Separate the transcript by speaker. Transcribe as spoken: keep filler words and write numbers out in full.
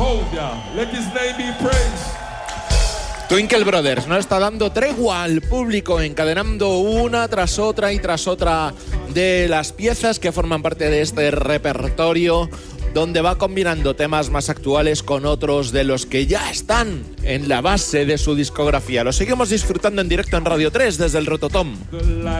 Speaker 1: Jehovah, let his name be praised.
Speaker 2: Twinkle Brothers no está dando tregua al público, encadenando una tras otra y tras otra de las piezas que forman parte de este repertorio, donde va combinando temas más actuales con otros de los que ya están en la base de su discografía. Lo seguimos disfrutando en directo en Radio tres desde el Rototom.